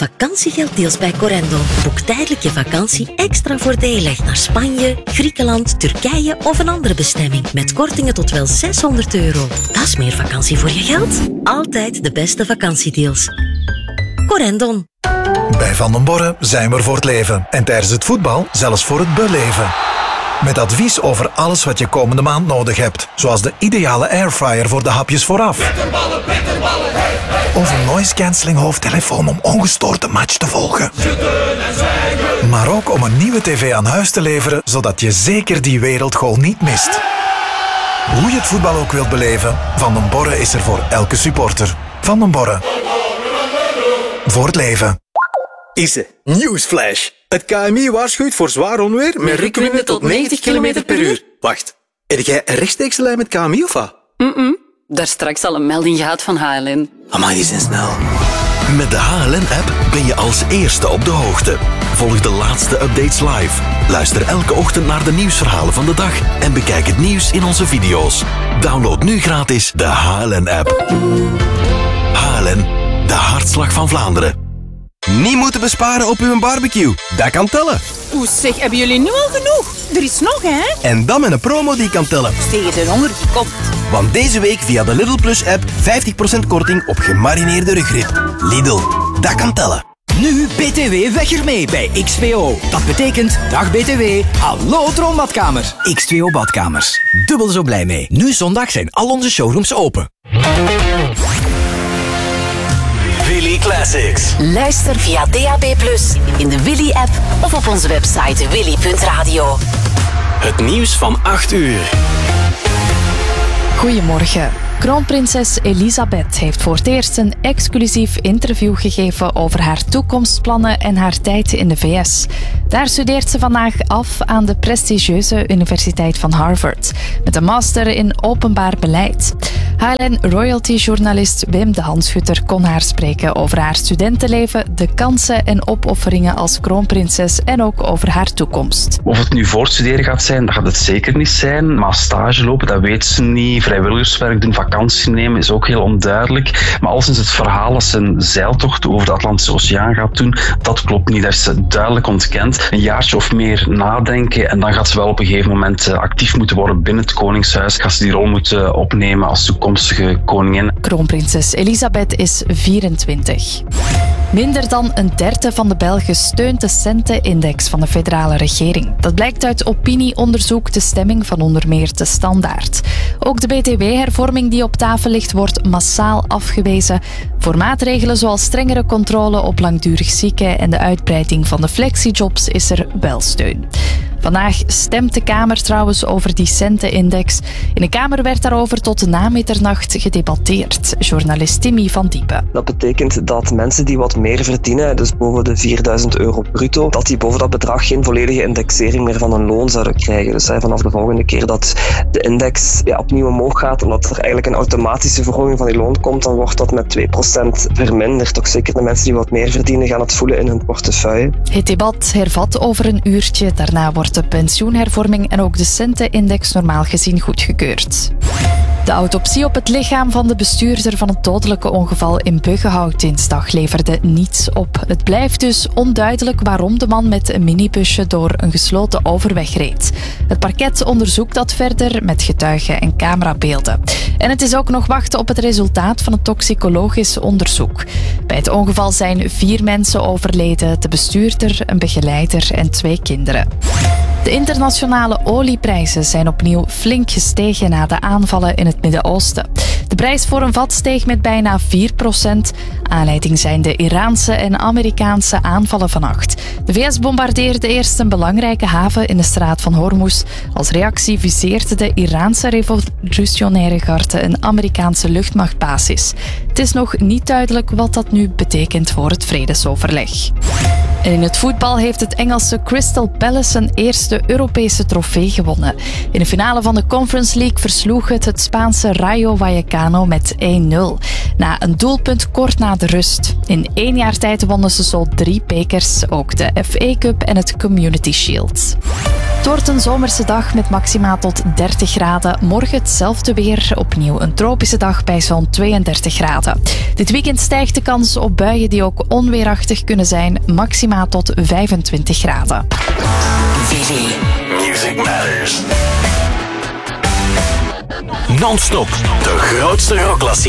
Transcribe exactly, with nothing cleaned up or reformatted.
vakantiegeld deals bij Corendon. Boek tijdelijk je vakantie extra voordelig naar Spanje, Griekenland, Turkije of een andere bestemming. Met kortingen tot wel zeshonderd euro. Dat is meer vakantie voor je geld. Altijd de beste vakantiedeals. Corendon. Bij Van den Borre zijn we er voor het leven. En tijdens het voetbal zelfs voor het beleven. Met advies over alles wat je komende maand nodig hebt. Zoals de ideale airfryer voor de hapjes vooraf. Bitterballen, bitterballen, hey, hey. Of een noise cancelling hoofdtelefoon om ongestoord de match te volgen. Zitten en zwijgen. Maar ook om een nieuwe tv aan huis te leveren, zodat je zeker die wereldgoal niet mist. Hoe je het voetbal ook wilt beleven, Van den Borre is er voor elke supporter. Van den Borre. Voor het leven. Isse, nieuwsflash. Het K M I waarschuwt voor zwaar onweer met rukwinden tot negentig kilometer per uur. Wacht, heb jij een rechtstreekse lijn met K M I of wat? Mm-mm. Daar straks al een melding gehad van H L N. Amai, die zijn snel. Met de H L N-app ben je als eerste op de hoogte. Volg de laatste updates live. Luister elke ochtend naar de nieuwsverhalen van de dag en bekijk het nieuws in onze video's. Download nu gratis de H L N-app. H L N, de hartslag van Vlaanderen. Niet moeten besparen op uw barbecue. Dat kan tellen. Oeh zeg, hebben jullie nu al genoeg? Er is nog, hè? En dan met een promo die kan tellen. Tegen de honger die komt. Want deze week via de Lidl Plus app vijftig procent korting op gemarineerde rugrib. Lidl, dat kan tellen. Nu B T W weg ermee bij X twee O. Dat betekent, dag B T W, hallo Droombadkamer. X twee O Badkamers. Dubbel zo blij mee. Nu zondag zijn al onze showrooms open. Willy Classics. Luister via D A B plus, in de Willy-app of op onze website willy punt radio. Het nieuws van acht uur. Goedemorgen. Kroonprinses Elisabeth heeft voor het eerst een exclusief interview gegeven over haar toekomstplannen en haar tijd in de V S. Daar studeert ze vandaag af aan de prestigieuze Universiteit van Harvard, met een master in openbaar beleid. H L N royalty-journalist Wim de Hanschutter kon haar spreken over haar studentenleven, de kansen en opofferingen als kroonprinses en ook over haar toekomst. Of het nu voortstuderen gaat zijn, dat gaat het zeker niet zijn. Maar stage lopen, dat weet ze niet. Vrijwilligerswerk doen, vakantie nemen is ook heel onduidelijk. Maar al sinds het verhaal dat ze een zeiltocht over de Atlantische Oceaan gaat doen, dat klopt niet. Dat is ze duidelijk ontkend. Een jaartje of meer nadenken en dan gaat ze wel op een gegeven moment actief moeten worden binnen het Koningshuis. Gaat ze die rol moeten opnemen als toekomstige koningin. Kroonprinses Elisabeth is vierentwintig. Minder dan een derde van de Belgen steunt de Centenindex van de federale regering. Dat blijkt uit opinieonderzoek De Stemming van onder meer De Standaard. Ook de B T W-hervorming die op tafel ligt wordt massaal afgewezen. Voor maatregelen zoals strengere controle op langdurig zieken en de uitbreiding van de flexijobs is er wel steun. Vandaag stemt de Kamer trouwens over die Centenindex. In de Kamer werd daarover tot na middernacht gedebatteerd. Journalist Timmy van Diepen. Dat betekent dat mensen die wat meer verdienen, dus boven de vierduizend euro bruto, dat die boven dat bedrag geen volledige indexering meer van hun loon zouden krijgen. Dus vanaf de volgende keer dat de index ja, opnieuw omhoog gaat, omdat er eigenlijk een automatische verhoging van die loon komt, dan wordt dat met twee procent verminderd. Ook zeker de mensen die wat meer verdienen gaan het voelen in hun portefeuille. Het debat hervat over een uurtje. Daarna wordt de pensioenhervorming en ook de Centenindex normaal gezien goedgekeurd. De autopsie op het lichaam van de bestuurder van het dodelijke ongeval in Buggenhout dinsdag leverde niets op. Het blijft dus onduidelijk waarom de man met een minibusje door een gesloten overweg reed. Het parket onderzoekt dat verder met getuigen en camerabeelden. En het is ook nog wachten op het resultaat van het toxicologisch onderzoek. Bij het ongeval zijn vier mensen overleden, de bestuurder, een begeleider en twee kinderen. De internationale olieprijzen zijn opnieuw flink gestegen na de aanvallen in het Midden-Oosten. De prijs voor een vat steeg met bijna vier procent. Aanleiding zijn de Iraanse en Amerikaanse aanvallen vannacht. De V S bombardeerde eerst een belangrijke haven in de straat van Hormuz. Als reactie viseerde de Iraanse revolutionaire garde een Amerikaanse luchtmachtbasis. Het is nog niet duidelijk wat dat nu betekent voor het vredesoverleg. En in het voetbal heeft het Engelse Crystal Palace een eerste Europese trofee gewonnen. In de finale van de Conference League versloeg het het Spaanse Rayo Vallecano met één nul. Na een doelpunt kort na de rust. In één jaar tijd wonnen ze zo drie bekers, ook de F A Cup en het Community Shield. Het wordt een zomerse dag met maxima tot dertig graden. Morgen hetzelfde weer. Opnieuw een tropische dag bij zo'n tweeëndertig graden. Dit weekend stijgt de kans op buien die ook onweerachtig kunnen zijn. Maxima tot vijfentwintig graden. Visie. Music Matters. Non-stop de grootste rockklassiekers.